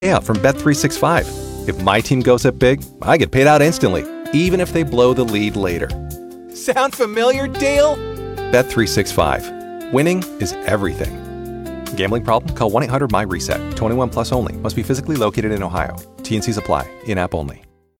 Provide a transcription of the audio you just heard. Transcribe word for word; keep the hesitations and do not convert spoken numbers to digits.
payout from Bet three sixty-five. If my team goes up big, I get paid out instantly, even if they blow the lead later. Sound familiar, Dale? Bet three sixty-five. Winning is everything. Gambling problem? Call one eight hundred M Y RESET. twenty-one plus only. Must be physically located in Ohio. T N Cs apply. In-app only.